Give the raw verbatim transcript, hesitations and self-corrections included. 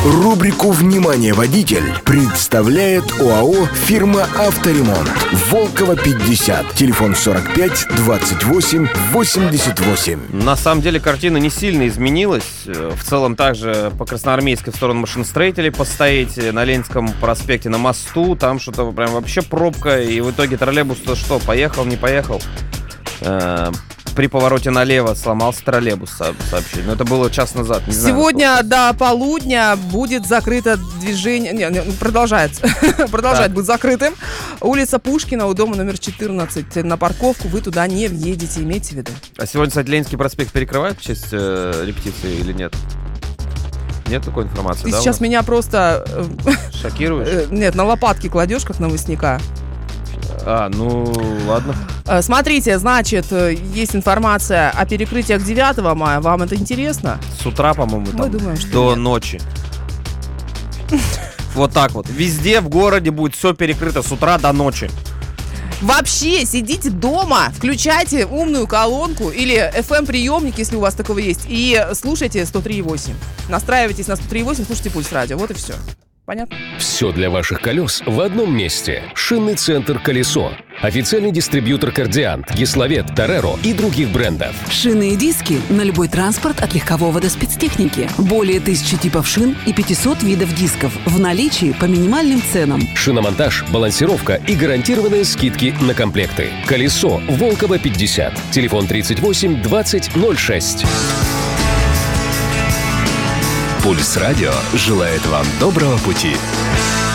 Рубрику «Внимание, водитель» представляет ОАО «Фирма Авторемонт». Волкова, пятьдесят. Телефон сорок пять двадцать восемь восемьдесят восемь. На самом деле картина не сильно изменилась. В целом также по Красноармейской в сторону машиностроителей постоите, на Ленинском проспекте на мосту. Там что-то прям вообще пробка. И в итоге троллейбус-то что, поехал, не поехал? При повороте налево сломался троллейбус, сообщили. Но это было час назад. Не Сегодня знаю, до полудня будет закрыто движение. Не, не, продолжается. Продолжает быть закрытым. Улица Пушкина, у дома номер четырнадцать. На парковку вы туда не въедете, имейте в виду. А сегодня, кстати, Ленинский проспект перекрывают в честь э, репетиции или нет? Нет такой информации, Ты да? сейчас меня просто... Шокируешь? Нет, на лопатки кладешь, как новостника. А, ну, ладно. Смотрите, значит, есть информация о перекрытиях девятого мая. Вам это интересно? С утра, по-моему, там, думаем, что до нет. ночи. Вот так вот. Везде в городе будет все перекрыто с утра до ночи. Вообще, сидите дома, включайте умную колонку или эф эм-приемник, если у вас такого есть, и слушайте сто три и восемь. Настраивайтесь на сто три и восемь, слушайте Пульс Радио. Вот и все. Понятно? Все для ваших колес в одном месте. Шинный центр «Колесо». Официальный дистрибьютор «Кардиант», «Гисловет», «Тореро» и других брендов. Шины и диски на любой транспорт от легкового до спецтехники. Более тысячи типов шин и пятьсот видов дисков в наличии по минимальным ценам. Шиномонтаж, балансировка и гарантированные скидки на комплекты. «Колесо», Волкова, пятьдесят. Телефон тридцать восемь двадцать ноль шесть. Пульс Радио желает вам доброго пути.